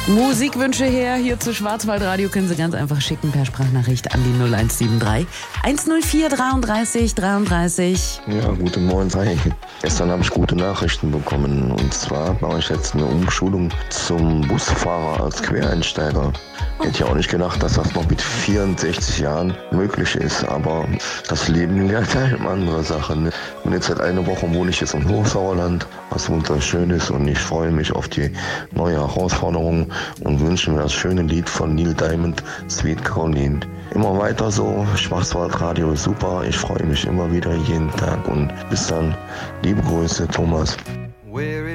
Musikwünsche her hier zu Schwarzwaldradio können Sie ganz einfach schicken per Sprachnachricht an die 0173 104 33 33. Ja, guten Morgen. Hi. Gestern habe ich gute Nachrichten bekommen. Und zwar mache ich jetzt eine Umschulung zum Busfahrer als Quereinsteiger. Hätte ja auch nicht gedacht, dass das noch mit 64 Jahren möglich ist. Aber das Leben lehrt einem andere Sachen. Ne? Und jetzt seit einer Woche wohne ich jetzt im Hochsauerland, was wunderschön ist. Und ich freue mich auf die neue Herausforderung und wünsche mir das schöne Lied von Neil Diamond, Sweet Caroline. Immer weiter so, Schwarzwaldradio ist super. Ich freue mich immer wieder jeden Tag. Und bis dann, liebe Grüße, Thomas. Where